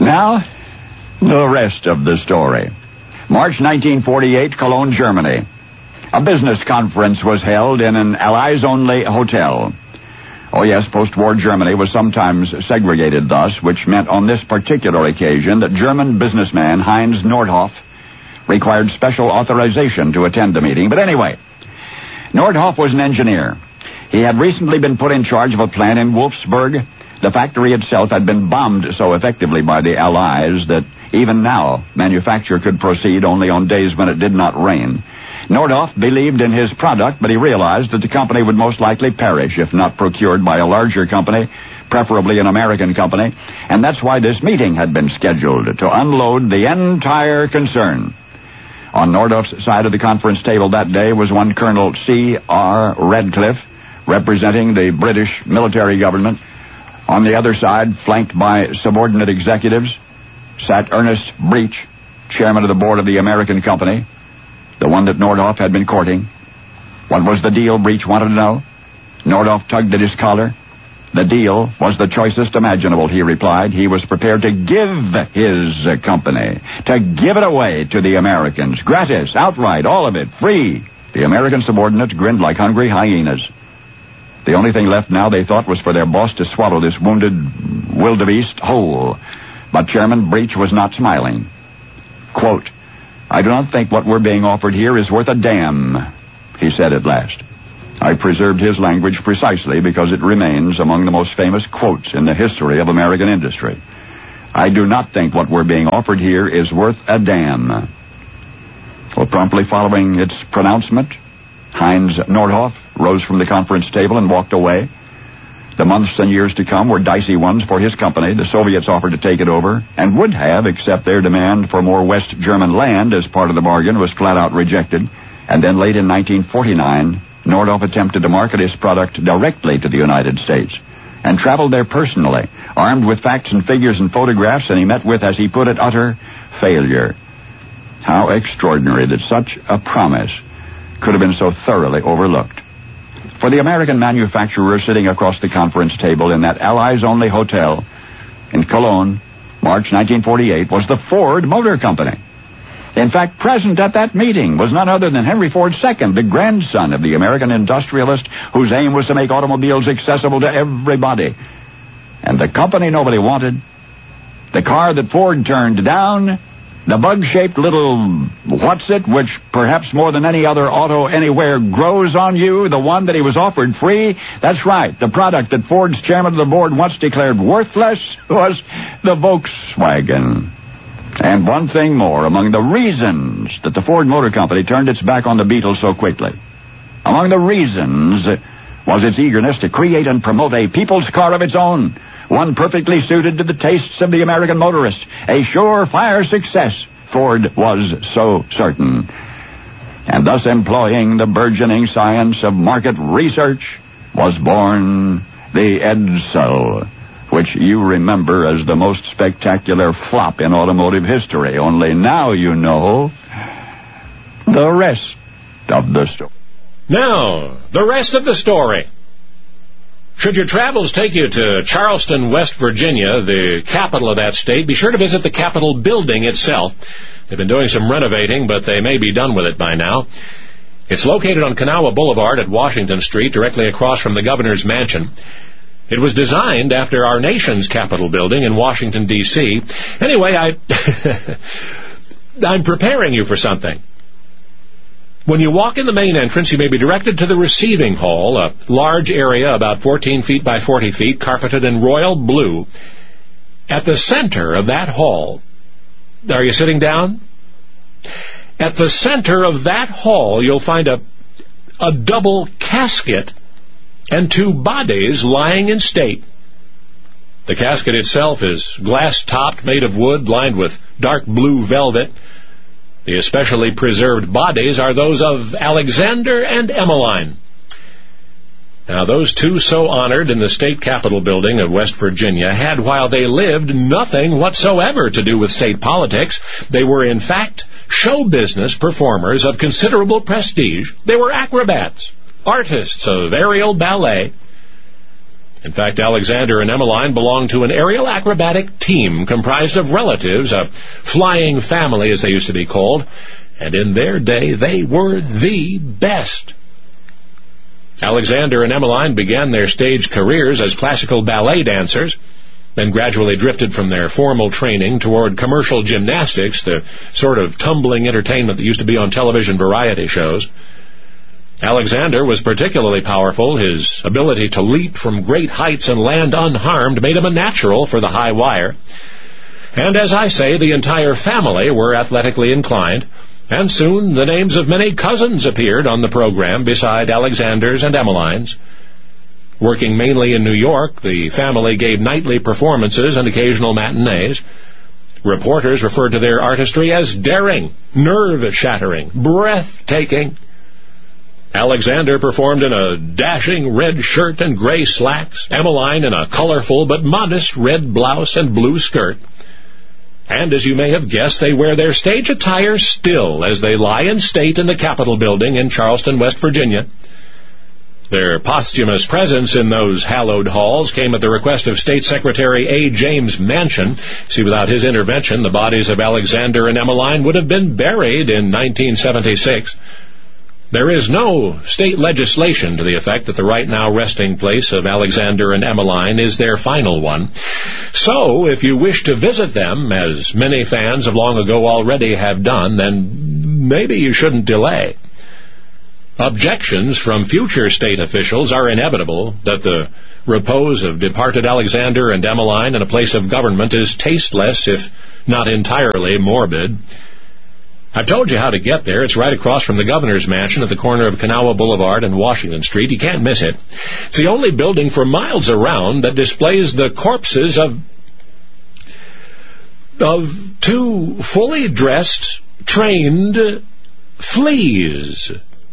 Now, the rest of the story. March 1948, Cologne, Germany. A business conference was held in an Allies-only hotel. Oh yes, post-war Germany was sometimes segregated thus, which meant on this particular occasion that German businessman Heinz Nordhoff required special authorization to attend the meeting. But anyway, Nordhoff was an engineer. He had recently been put in charge of a plant in Wolfsburg. The factory itself had been bombed so effectively by the Allies that even now manufacture could proceed only on days when it did not rain. Nordhoff believed in his product, but he realized that the company would most likely perish if not procured by a larger company, preferably an American company, and that's why this meeting had been scheduled, to unload the entire concern. On Nordhoff's side of the conference table that day was one Colonel C.R. Redcliffe, representing the British military government. On the other side, flanked by subordinate executives, sat Ernest Breech, chairman of the board of the American company, the one that Nordhoff had been courting. What was the deal, Breech wanted to know. Nordhoff tugged at his collar. The deal was the choicest imaginable, he replied. He was prepared to give his company, to give it away to the Americans, gratis, outright, all of it, free. The American subordinates grinned like hungry hyenas. The only thing left now, they thought, was for their boss to swallow this wounded wildebeest whole. But Chairman Breech was not smiling. Quote, "I do not think what we're being offered here is worth a damn," he said at last. I preserved his language precisely because it remains among the most famous quotes in the history of American industry. I do not think what we're being offered here is worth a damn. Well, promptly following its pronouncement, Heinz Nordhoff rose from the conference table and walked away. The months and years to come were dicey ones for his company. The Soviets offered to take it over, and would have, except their demand for more West German land as part of the bargain was flat out rejected. And then late in 1949, Nordhoff attempted to market his product directly to the United States, and traveled there personally, armed with facts and figures and photographs, and he met with, as he put it, utter failure. How extraordinary that such a promise could have been so thoroughly overlooked. For the American manufacturer sitting across the conference table in that Allies-only hotel in Cologne, March 1948, was the Ford Motor Company. In fact, present at that meeting was none other than Henry Ford II, the grandson of the American industrialist whose aim was to make automobiles accessible to everybody. And the company nobody wanted, the car that Ford turned down, the bug-shaped little what's-it, which perhaps more than any other auto anywhere grows on you, the one that he was offered free, that's right, the product that Ford's chairman of the board once declared worthless was the Volkswagen. And one thing more, among the reasons that the Ford Motor Company turned its back on the Beetle so quickly, among the reasons was its eagerness to create and promote a people's car of its own, one perfectly suited to the tastes of the American motorist, a surefire success, Ford was so certain. And thus, employing the burgeoning science of market research, was born the Edsel, which you remember as the most spectacular flop in automotive history. Only now you know the rest of the story. Now, the rest of the story. Should your travels take you to Charleston, West Virginia, the capital of that state, be sure to visit the Capitol building itself. They've been doing some renovating, but they may be done with it by now. It's located on Kanawha Boulevard at Washington Street, directly across from the governor's mansion. It was designed after our nation's Capitol building in Washington, D.C. Anyway, I'm preparing you for something. When you walk in the main entrance, you may be directed to the receiving hall, a large area about 14 feet by 40 feet, carpeted in royal blue. At the center of that hall, are you sitting down? At the center of that hall, you'll find a double casket and two bodies lying in state. The casket itself is glass-topped, made of wood, lined with dark blue velvet. The especially preserved bodies are those of Alexander and Emmeline. Now, those two so honored in the state capitol building of West Virginia had, while they lived, nothing whatsoever to do with state politics. They were, in fact, show business performers of considerable prestige. They were acrobats, artists of aerial ballet. In fact, Alexander and Emmeline belonged to an aerial acrobatic team comprised of relatives, a flying family as they used to be called, and in their day they were the best. Alexander and Emmeline began their stage careers as classical ballet dancers, then gradually drifted from their formal training toward commercial gymnastics, the sort of tumbling entertainment that used to be on television variety shows. Alexander was particularly powerful. His ability to leap from great heights and land unharmed made him a natural for the high wire. And as I say, the entire family were athletically inclined, and soon the names of many cousins appeared on the program beside Alexander's and Emmeline's. Working mainly in New York, the family gave nightly performances and occasional matinees. Reporters referred to their artistry as daring, nerve-shattering, breathtaking. Alexander performed in a dashing red shirt and gray slacks, Emmeline in a colorful but modest red blouse and blue skirt. And as you may have guessed, they wear their stage attire still as they lie in state in the Capitol building in Charleston, West Virginia. Their posthumous presence in those hallowed halls came at the request of State Secretary A. James Manchin. See, without his intervention, the bodies of Alexander and Emmeline would have been buried in 1976. There is no state legislation to the effect that the right now resting place of Alexander and Emmeline is their final one. So, if you wish to visit them, as many fans of long ago already have done, then maybe you shouldn't delay. Objections from future state officials are inevitable that the repose of departed Alexander and Emmeline in a place of government is tasteless, if not entirely morbid. I've told you how to get there. It's right across from the governor's mansion at the corner of Kanawha Boulevard and Washington Street. You can't miss it. It's the only building for miles around that displays the corpses of two fully dressed, trained fleas.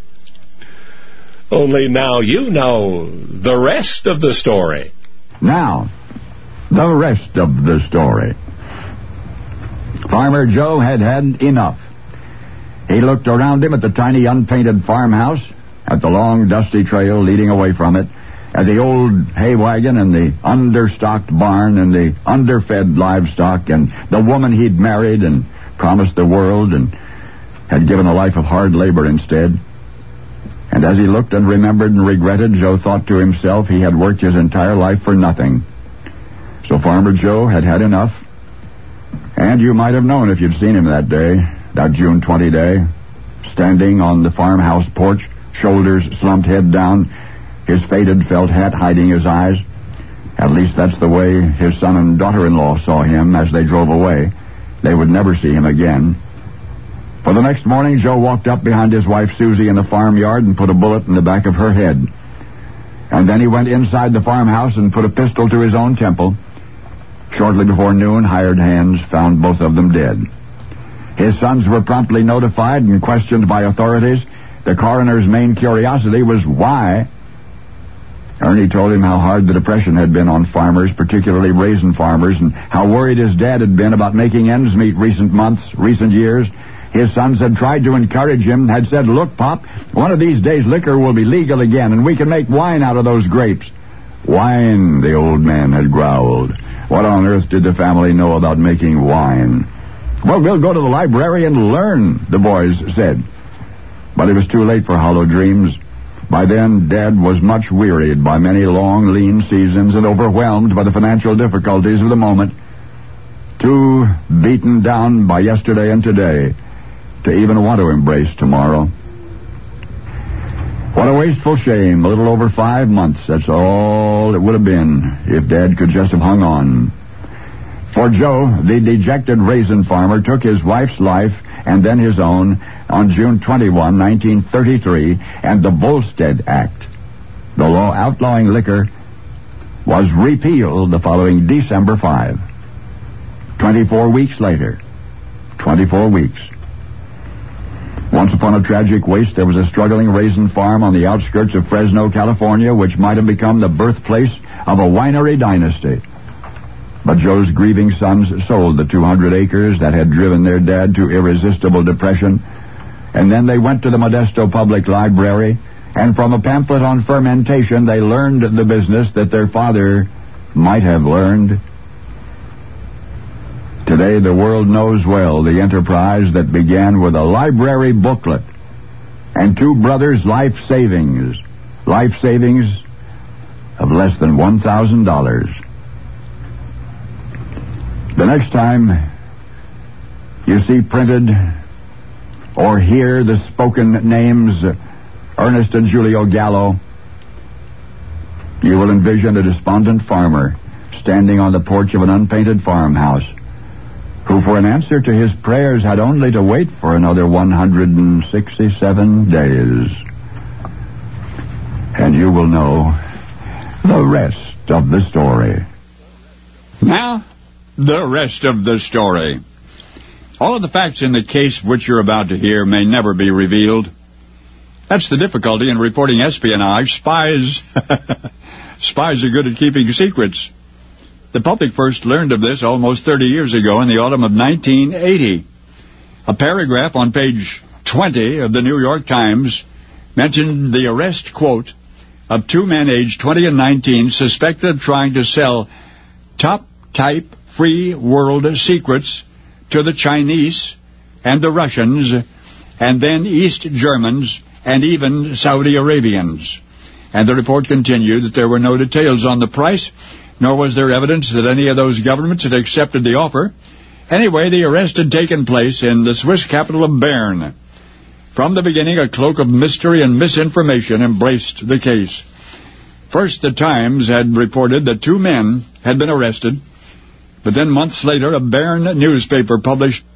Only now you know the rest of the story. Now, the rest of the story. Farmer Joe had had enough. He looked around him at the tiny unpainted farmhouse, at the long dusty trail leading away from it, at the old hay wagon and the understocked barn and the underfed livestock and the woman he'd married and promised the world and had given a life of hard labor instead. And as he looked and remembered and regretted, Joe thought to himself he had worked his entire life for nothing. So Farmer Joe had had enough. And you might have known if you'd seen him that day, that June 20 day, standing on the farmhouse porch, shoulders slumped, head down, his faded felt hat hiding his eyes. At least that's the way his son and daughter-in-law saw him as they drove away. They would never see him again. For the next morning, Joe walked up behind his wife Susie in the farmyard and put a bullet in the back of her head. And then he went inside the farmhouse and put a pistol to his own temple. Shortly before noon, hired hands found both of them dead. His sons were promptly notified and questioned by authorities. The coroner's main curiosity was why. Ernie told him how hard the Depression had been on farmers, particularly raisin farmers, and how worried his dad had been about making ends meet recent months, recent years. His sons had tried to encourage him, had said, "Look, Pop, one of these days liquor will be legal again, and we can make wine out of those grapes." Wine, the old man had growled. What on earth did the family know about making wine? "Well, we'll go to the library and learn," the boys said. But it was too late for hollow dreams. By then, Dad was much wearied by many long, lean seasons and overwhelmed by the financial difficulties of the moment. Too beaten down by yesterday and today to even want to embrace tomorrow. What a wasteful shame. A little over 5 months. That's all it would have been if Dad could just have hung on. For Joe, the dejected raisin farmer took his wife's life and then his own on June 21, 1933, and the Volstead Act, the law outlawing liquor, was repealed the following December 5. 24 weeks later. 24 weeks. Once upon a tragic waste, there was a struggling raisin farm on the outskirts of Fresno, California, which might have become the birthplace of a winery dynasty. But Joe's grieving sons sold the 200 acres that had driven their dad to irresistible depression, and then they went to the Modesto Public Library And from a pamphlet on fermentation, they learned the business that their father might have learned. Today, the world knows well the enterprise that began with a library booklet and two brothers' life savings of less than $1,000. The next time you see printed or hear the spoken names Ernest and Julio Gallo, you will envision a despondent farmer standing on the porch of an unpainted farmhouse, who for an answer to his prayers had only to wait for another 167 days. And you will know the rest of the story. Now, the rest of the story. All of the facts in the case which you're about to hear may never be revealed. That's the difficulty in reporting espionage. Spies are good at keeping secrets. The public first learned of this almost 30 years ago in the autumn of 1980. A paragraph on page 20 of the New York Times mentioned the arrest, quote, of two men aged 20 and 19 suspected of trying to sell top-type free world secrets to the Chinese and the Russians and then East Germans and even Saudi Arabians. And the report continued that there were no details on the price, nor was there evidence that any of those governments had accepted the offer. Anyway, the arrest had taken place in the Swiss capital of Bern. From the beginning, a cloak of mystery and misinformation embraced the case. First, the Times had reported that two men had been arrested, but then months later, a Bern newspaper published